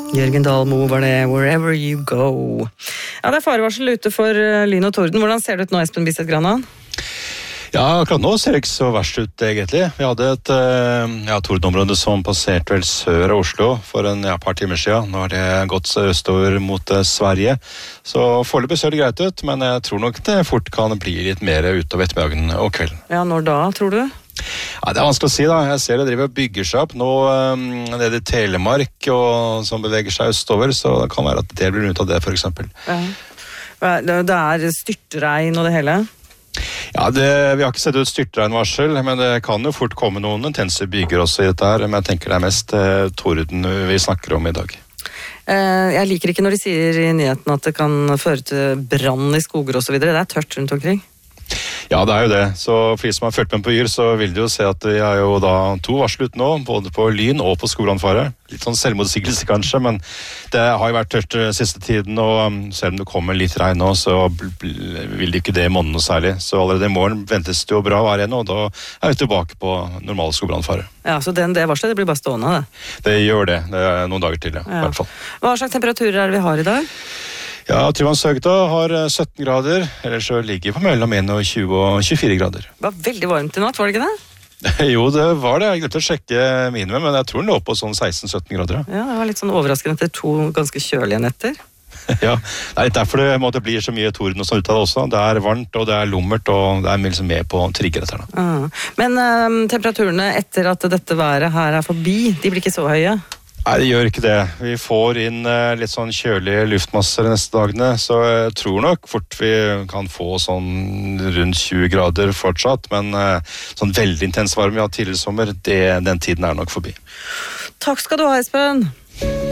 Jørgen Dahlmo var det, Wherever You Go. Ja, det farevarsel ute for lyn og torden. Hvordan ser det ut nå, Espen Bisset Grana? Ja, akkurat nå ser det ikke så verst ut egentlig. Vi hadde et tordenområde som passerte vel sør av Oslo for en par timer siden. Nå har det gått østover mot Sverige. Så foreløpig ser det greit ut, men jeg tror nok det fort kan bli litt mer utover ettermiddagen og kvelden. Ja, når da, tror du? Ja, det er vanskelig å si da. Jeg ser det driver og bygger seg opp nå nede i Telemark og som beveger seg østover, så det kan være at det blir ut av det for eksempel. Ja. Det er styrtregn og det hele? Ja, vi har ikke sett ut styrtregnvarsel, men det kan jo fort komme noen intense byger også i dette her, men jeg tenker det er mest torden vi snakker om i dag. Jeg liker ikke når de sier i nyheten at det kan føre til brann i skoger og så videre. Det er tørt rundt omkring. Ja, det er jo det. Så for de som har fulgt med på Yr, så vil de jo se at det er jo da 2 varsel ut nå, både på lyn og på skogbrannfare. Litt sånn selvmotsigelse kanskje, men det har jo vært tørt siste tiden, og selv om det kommer litt regn nå, så vil det ikke det monne noe særlig. Så allerede i morgen ventes det jo bra vær igjen, og da er vi tilbake på normal skogbrannfare. Ja, så det varselet, det blir bare stående, det? Det gjør det. Det er noen dager til, ja. I hvert fall. Hva slags temperaturer er det vi har i dag? Ja, Tryvannshøgda har 17 grader, ellers så ligger på mellom 21 og 24 grader. Det var veldig varmt i natt, var det ikke det? Jo, det var det. Jeg glemte å sjekke minimum, men jeg tror den lå på sånn 16-17 grader. Ja, det var litt sånn overraskende etter 2 ganske kjølige netter. Ja, det er litt derfor det blir så mye torden og sånn ut av det også. Det er varmt, og det er lummert, og det er liksom med på å trigge dette her da. Men temperaturene etter at dette været her er forbi, de blir ikke så høye? Nei, det gjør ikke det. Vi får inn litt sånn kjølige luftmasser de neste dagene, så jeg tror nok fort vi kan få sånn rundt 20 grader fortsatt, men sånn veldig intens varme vi hadde tidligere sommer, den tiden er nok forbi. Takk skal du ha, Espen.